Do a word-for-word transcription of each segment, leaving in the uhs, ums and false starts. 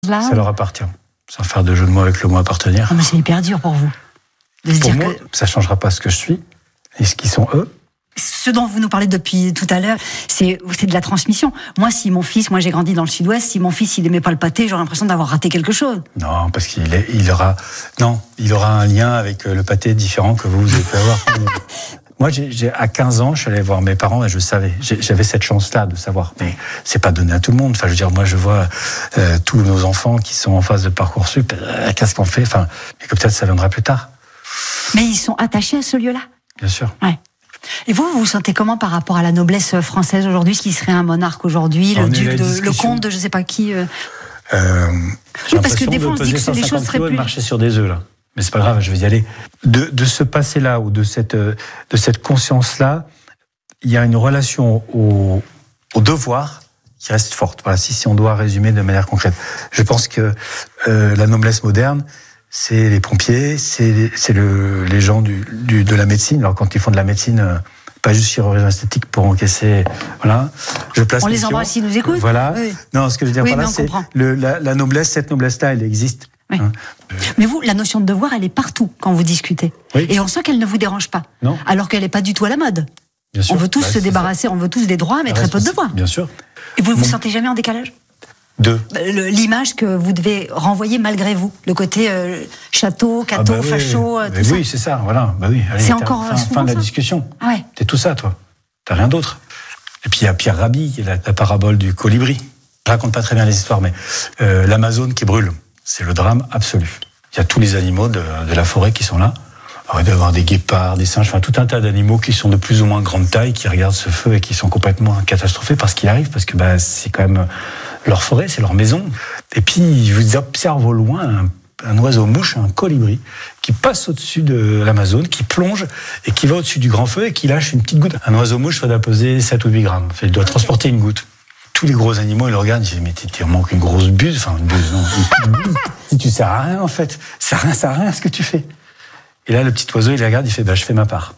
là. Ça leur appartient. Sans faire de jeu de mots avec le mot appartenir. Ah, mais c'est hyper dur pour vous. De se pour dire moi, que... ça ne changera pas ce que je suis et ce qu'ils sont eux. Ce dont vous nous parlez depuis tout à l'heure, c'est, c'est de la transmission. Moi, si mon fils, moi j'ai grandi dans le sud-ouest, si mon fils il aimait pas le pâté, j'aurais l'impression d'avoir raté quelque chose. Non, parce qu'il est, il aura, non, il aura un lien avec le pâté différent que vous, vous avez pu avoir. Moi, j'ai, j'ai, à quinze ans, je suis allé voir mes parents et je savais, j'ai, j'avais cette chance-là de savoir. Mais c'est pas donné à tout le monde. Enfin, je veux dire, moi, je vois euh, tous nos enfants qui sont en phase de Parcoursup. Euh, qu'est-ce qu'on fait? Enfin, et que peut-être ça viendra plus tard. Mais ils sont attachés à ce lieu-là. Bien sûr. Ouais. Et vous, vous vous sentez comment par rapport à la noblesse française aujourd'hui, ce qui serait un monarque aujourd'hui, le duc, de, le comte de je sais pas qui euh... Euh, oui, parce que des fois on se dit que les choses seraient plus... de marcher sur des œufs là. Mais c'est pas grave, je vais y aller. De, de ce passé-là ou de cette, de cette conscience-là, il y a une relation au, au devoir qui reste forte. Voilà, si, si on doit résumer de manière concrète. Je pense que euh, la noblesse moderne, c'est les pompiers, c'est, c'est le, les gens du, du, de la médecine. Alors quand ils font de la médecine, euh, pas juste chirurgie esthétique pour encaisser, voilà. Je place on les embrasse s'ils nous écoutent. Voilà. Oui. Non, ce que je veux dire oui, par là, c'est le, la, la noblesse, cette noblesse-là, elle existe. Oui. Hein. Mais vous, la notion de devoir, elle est partout quand vous discutez. Oui. Et on sent qu'elle ne vous dérange pas. Non. Alors qu'elle n'est pas du tout à la mode. Bien sûr. On veut tous bah, se débarrasser, ça. On veut tous des droits, mais très peu de devoirs. Bien sûr. Et vous ne bon. vous sentez jamais en décalage ? De Le, l'image que vous devez renvoyer malgré vous, le côté euh, château, cateau, ah bah facho, oui. tout mais ça. Oui, c'est ça, voilà. Bah oui. Allez, c'est encore fin, fin de la ça. discussion. Ah ouais. T'es tout ça, toi. T'as rien d'autre. Et puis il y a Pierre Rabhi, qui est la, la parabole du colibri. Je raconte pas très bien les histoires, mais euh, l'Amazone qui brûle, c'est le drame absolu. Il y a tous les animaux de, de la forêt qui sont là. Alors, il doit y avoir des guépards, des singes, enfin tout un tas d'animaux qui sont de plus ou moins grande taille, qui regardent ce feu et qui sont complètement catastrophés par ce qui arrive, parce que bah, c'est quand même leur forêt, c'est leur maison. Et puis vous observez au loin un, un oiseau-mouche, un colibri, qui passe au-dessus de l'Amazone, qui plonge et qui va au-dessus du grand feu et qui lâche une petite goutte. Un oiseau-mouche doit peser sept ou huit grammes. Enfin, il doit transporter une goutte. Tous les gros animaux, ils le regardent, ils disent, mais tu manques une grosse buse, enfin une buse, non, une petite buse. Si tu sers à rien, en fait. Ça sert à rien, ça sert à rien ce que tu fais. Et là, le petit oiseau, il les regarde, il fait, bah, je fais ma part.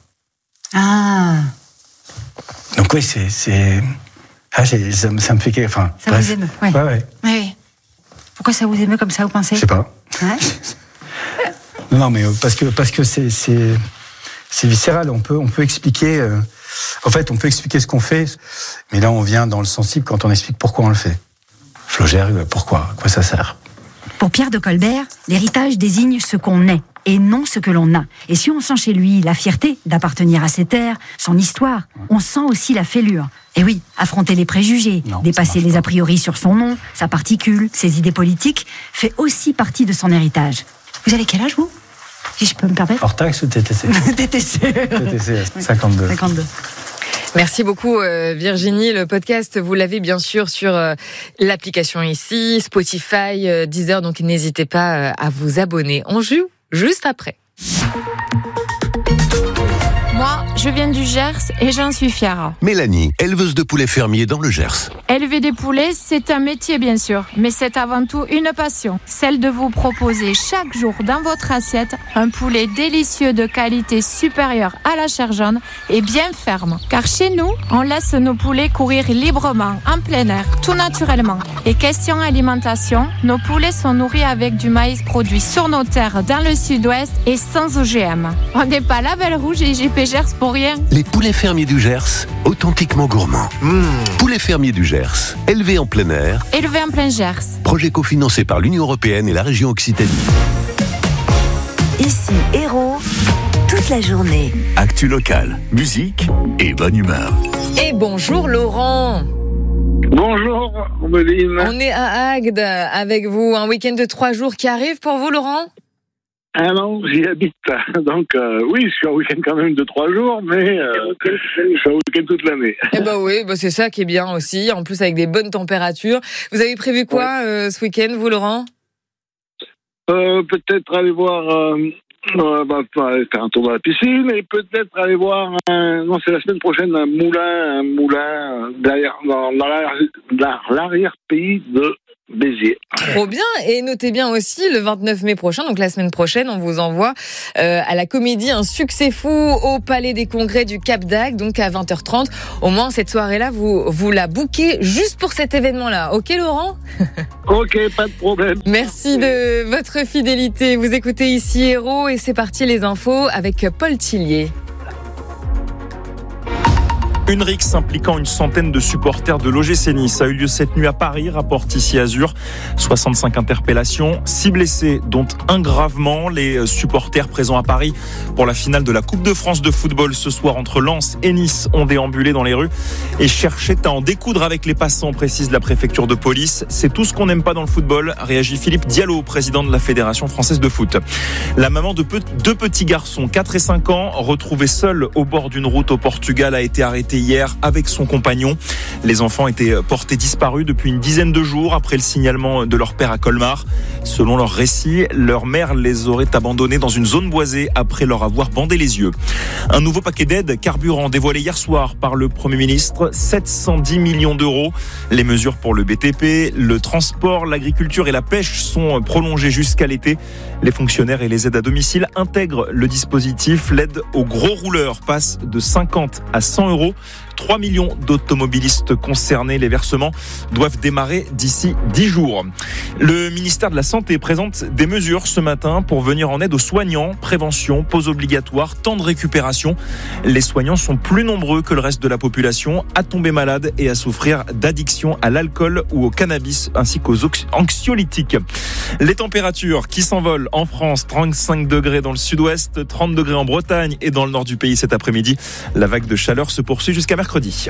Ah. Donc oui, c'est, c'est, ah, j'ai, ça, ça me fait quelque, enfin, ça bref. vous émeut, ouais. Ouais, ouais. Oui. Pourquoi ça vous émeut comme ça, vous pensez ? Je sais pas. Ouais. non, non, mais parce que, parce que c'est, c'est, c'est viscéral. On peut, on peut expliquer, euh, en fait, on peut expliquer ce qu'on fait, mais là, on vient dans le sensible quand on explique pourquoi on le fait. Flogère, pourquoi, à quoi ça sert ? Pour Pierre de Colbert, l'héritage désigne ce qu'on est et non ce que l'on a. Et si on sent chez lui la fierté d'appartenir à ses terres, son histoire, on sent aussi la fêlure. Et oui, affronter les préjugés, non, dépasser les a priori sur son nom, sa particule, ses idées politiques, fait aussi partie de son héritage. Vous avez quel âge, vous ? Si je peux me permettre ? Hors taxe ou T T C ? T T C. T T C, cinquante-deux. cinquante-deux. Merci beaucoup euh, Virginie. Le podcast, vous l'avez bien sûr sur euh, l'application ici, Spotify, euh, Deezer, donc n'hésitez pas euh, à vous abonner. On joue juste après. Moi, je viens du Gers et j'en suis fière. Mélanie, éleveuse de poulets fermiers dans le Gers. Élever des poulets, c'est un métier bien sûr, mais c'est avant tout une passion. Celle de vous proposer chaque jour dans votre assiette un poulet délicieux de qualité supérieure à la chair jaune et bien ferme. Car chez nous, on laisse nos poulets courir librement, en plein air, tout naturellement. Et question alimentation, nos poulets sont nourris avec du maïs produit sur nos terres dans le sud-ouest et sans O G M. On n'est pas label rouge et J P Gers pour rien. Les poulets fermiers du Gers, authentiquement gourmands. Mmh. Poulets fermiers du Gers, élevés en plein air. Élevés en plein Gers. Projet cofinancé par l'Union européenne et la région Occitanie. Ici, Héros, toute la journée. Actu locale, musique et bonne humeur. Et bonjour Laurent. Bonjour Omeline. On est à Agde avec vous, un week-end de trois jours qui arrive pour vous Laurent ? Ah non, j'y habite. Donc euh, oui, je suis en week-end quand même de trois jours, mais euh, je suis en week-end toute l'année. Eh ben oui, bah c'est ça qui est bien aussi. En plus avec des bonnes températures. Vous avez prévu quoi ouais. euh, ce week-end, vous Laurent ? euh, Peut-être aller voir, euh, euh, bah, faire un tour dans la piscine, et peut-être aller voir. Un, non, c'est la semaine prochaine un moulin, un moulin derrière, dans, dans l'arrière-pays de Béziers. Trop bien. Et notez bien aussi, le vingt-neuf mai prochain, donc la semaine prochaine, on vous envoie euh, à la comédie Un succès fou au Palais des Congrès du Cap d'Agde, donc à vingt heures trente. Au moins, cette soirée-là, vous, vous la bouquez juste pour cet événement-là. Ok, Laurent ? Ok, pas de problème. Merci de votre fidélité. Vous écoutez ici Héros et c'est parti les infos avec Paul Tillier. Une rixe impliquant une centaine de supporters de l'O G C Nice a eu lieu cette nuit à Paris, rapporte ici Azur. soixante-cinq interpellations, six blessés, dont un gravement. Les supporters présents à Paris pour la finale de la Coupe de France de football ce soir entre Lens et Nice ont déambulé dans les rues et cherchaient à en découdre avec les passants, précise la préfecture de police. C'est tout ce qu'on n'aime pas dans le football, réagit Philippe Diallo, président de la Fédération française de foot. La maman de deux petits garçons, quatre et cinq ans, retrouvés seuls au bord d'une route au Portugal, a été arrêtée hier avec son compagnon. Les enfants étaient portés disparus depuis une dizaine de jours après le signalement de leur père à Colmar. Selon leur récit, leur mère les aurait abandonnés dans une zone boisée après leur avoir bandé les yeux. Un nouveau paquet d'aide carburant dévoilé hier soir par le Premier ministre, sept cent dix millions d'euros. Les mesures pour le B T P, le transport, l'agriculture et la pêche sont prolongées jusqu'à l'été. Les fonctionnaires et les aides à domicile intègrent le dispositif. L'aide aux gros rouleurs passe de cinquante à cent euros. trois millions d'automobilistes concernés. Les versements doivent démarrer d'ici dix jours. Le ministère de la Santé présente des mesures ce matin pour venir en aide aux soignants. Prévention, pause obligatoire, temps de récupération. Les soignants sont plus nombreux que le reste de la population à tomber malade et à souffrir d'addiction à l'alcool ou au cannabis ainsi qu'aux anxiolytiques. Les températures qui s'envolent en France, trente-cinq degrés dans le sud-ouest, trente degrés en Bretagne et dans le nord du pays cet après-midi. La vague de chaleur se poursuit jusqu'à mercredi.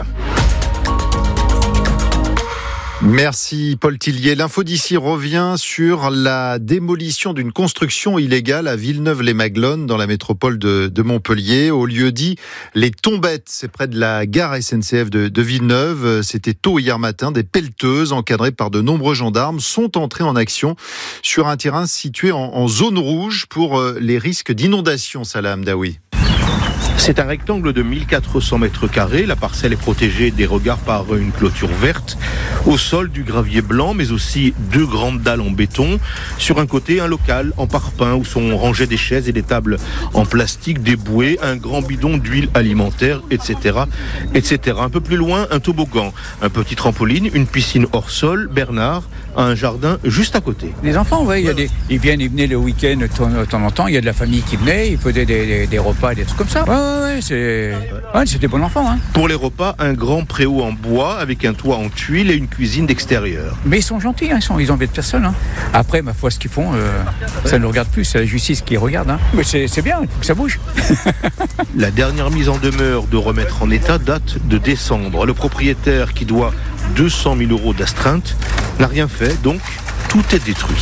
Merci Paul Tillier. L'info d'ici revient sur la démolition d'une construction illégale à Villeneuve-les-Maglones dans la métropole de, de Montpellier, au lieu dit Les Tombettes. C'est près de la gare S N C F de, de Villeneuve. C'était tôt hier matin. Des pelleteuses encadrées par de nombreux gendarmes sont entrées en action sur un terrain situé en, en zone rouge pour les risques d'inondation. Salah Hamdaoui. C'est un rectangle de mille quatre cents mètres carrés. La parcelle est protégée des regards par une clôture verte. Au sol, du gravier blanc, mais aussi deux grandes dalles en béton. Sur un côté, un local en parpaing où sont rangées des chaises et des tables en plastique, des bouées, un grand bidon d'huile alimentaire, et cetera, et cetera. Un peu plus loin, un toboggan, un petit trampoline, une piscine hors sol. Bernard a un jardin juste à côté. Les enfants, ouais, il y a des, ils viennent, ils venaient le week-end de temps en temps. Il y a de la famille qui venait, ils faisaient des, des, des repas, des trucs comme ça. Ouais, ouais, ouais, c'est, ouais, c'est des bons enfants. Hein. Pour les repas, un grand préau en bois avec un toit en tuiles et une cuisine d'extérieur. Mais ils sont gentils, hein, ils, sont, ils embêtent personne. Hein. Après, ma foi, ce qu'ils font, euh, ça ne nous regarde plus, c'est la justice qui regarde. Hein. Mais c'est, c'est bien, que ça bouge. La dernière mise en demeure de remettre en état date de décembre. Le propriétaire qui doit deux cent mille euros d'astreinte n'a rien fait, donc tout est détruit.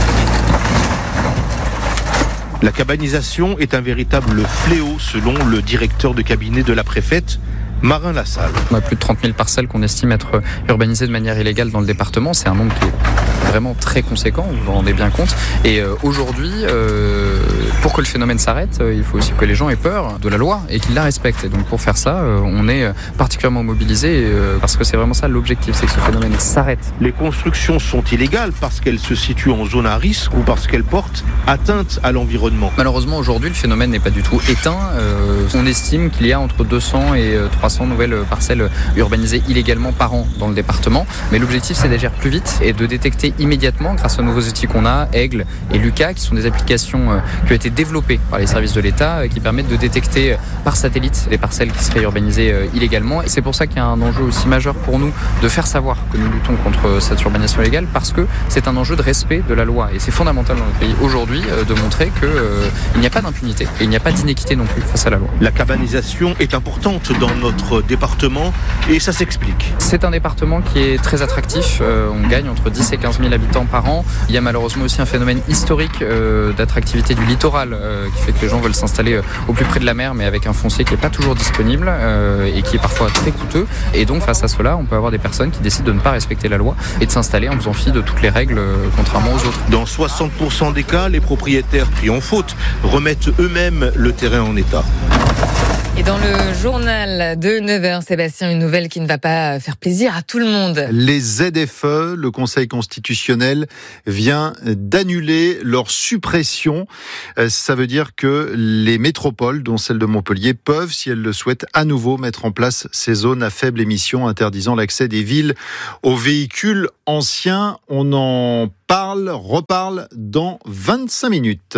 La cabanisation est un véritable fléau selon le directeur de cabinet de la préfète, Marin Lassalle. On a plus de trente mille parcelles qu'on estime être urbanisées de manière illégale dans le département. C'est un nombre qui est vraiment très conséquent, vous vous rendez bien compte. Et euh, aujourd'hui, euh, pour que le phénomène s'arrête, euh, il faut aussi que les gens aient peur de la loi et qu'ils la respectent. Et donc pour faire ça, euh, on est particulièrement mobilisés euh, parce que c'est vraiment ça l'objectif, c'est que ce phénomène s'arrête. Les constructions sont illégales parce qu'elles se situent en zone à risque ou parce qu'elles portent atteinte à l'environnement. Malheureusement, aujourd'hui, le phénomène n'est pas du tout éteint. Euh, on estime qu'il y a entre deux cents et trois cents nouvelles parcelles urbanisées illégalement par an dans le département. Mais l'objectif, c'est d'agir plus vite et de détecter immédiatement, grâce aux nouveaux outils qu'on a, Aigle et Lucas, qui sont des applications qui ont été développées par les services de l'État, qui permettent de détecter par satellite les parcelles qui seraient urbanisées illégalement. Et c'est pour ça qu'il y a un enjeu aussi majeur pour nous de faire savoir que nous luttons contre cette urbanisation illégale, parce que c'est un enjeu de respect de la loi. Et c'est fondamental dans notre pays aujourd'hui de montrer qu'il euh, n'y a pas d'impunité et il n'y a pas d'inéquité non plus face à la loi. La cabanisation est importante dans notre département et ça s'explique. C'est un département qui est très attractif. Euh, on gagne entre dix et quinze mille habitants par an. Il y a malheureusement aussi un phénomène historique euh, d'attractivité du littoral euh, qui fait que les gens veulent s'installer euh, au plus près de la mer, mais avec un foncier qui n'est pas toujours disponible euh, et qui est parfois très coûteux. Et donc face à cela, on peut avoir des personnes qui décident de ne pas respecter la loi et de s'installer en faisant fi de toutes les règles, euh, contrairement aux autres. Dans soixante pour cent des cas, les propriétaires pris en faute remettent eux-mêmes le terrain en état. Et dans le journal de neuf heures, Sébastien, une nouvelle qui ne va pas faire plaisir à tout le monde. Les Z F E, le Conseil constitutionnel vient d'annuler leur suppression. Ça veut dire que les métropoles, dont celle de Montpellier, peuvent, si elles le souhaitent, à nouveau mettre en place ces zones à faible émission interdisant l'accès des villes aux véhicules anciens. On en parle, reparle dans vingt-cinq minutes.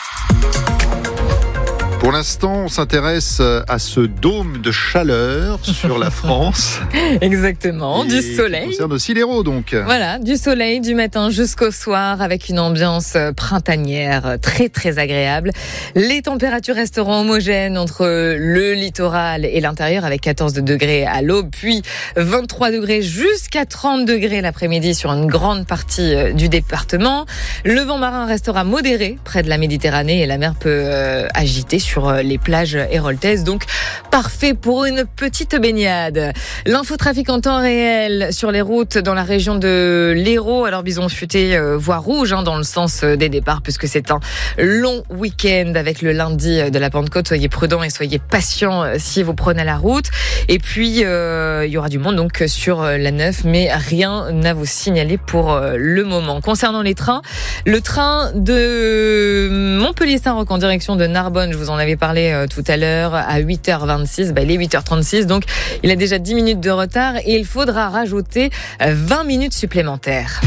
Pour l'instant, on s'intéresse à ce dôme de chaleur sur la France. Exactement, et du soleil. Ça concerne aussi l'Hérault, donc. Voilà, du soleil du matin jusqu'au soir avec une ambiance printanière très très agréable. Les températures resteront homogènes entre le littoral et l'intérieur avec quatorze degrés à l'aube, puis vingt-trois degrés jusqu'à trente degrés l'après-midi sur une grande partie du département. Le vent marin restera modéré près de la Méditerranée et la mer peut euh, agiter sur sur les plages héroltaises, donc parfait pour une petite baignade. L'infotrafic en temps réel sur les routes dans la région de l'Hérault. Alors bison futé, euh, voie rouge hein, dans le sens des départs puisque c'est un long week-end avec le lundi de la Pentecôte. Soyez prudents et soyez patients si vous prenez la route. Et puis euh, il y aura du monde donc sur la neuf, mais rien à vous signaler pour le moment. Concernant les trains, le train de Montpellier-Saint-Roch en direction de Narbonne, je vous en avais parlé euh, tout à l'heure, à huit heures vingt-six, bah, il est huit heures trente-six, donc il a déjà dix minutes de retard et il faudra rajouter euh, vingt minutes supplémentaires.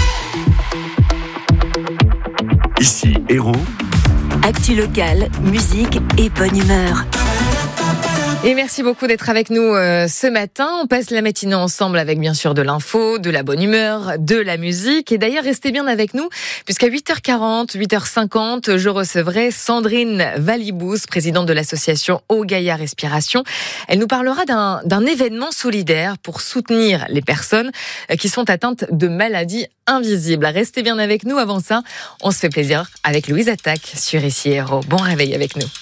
Ici, Hérault. Actu locale, musique et bonne humeur. Et merci beaucoup d'être avec nous euh, ce matin. On passe la matinée ensemble avec bien sûr de l'info, de la bonne humeur, de la musique. Et d'ailleurs, restez bien avec nous puisqu'à huit heures quarante, huit heures cinquante, je recevrai Sandrine Valibous, présidente de l'association Eau Gaïa Respiration. Elle nous parlera d'un, d'un événement solidaire pour soutenir les personnes qui sont atteintes de maladies invisibles. Restez bien avec nous. Avant ça, on se fait plaisir avec Louise Attaque sur Ici Hérault. Bon réveil avec nous.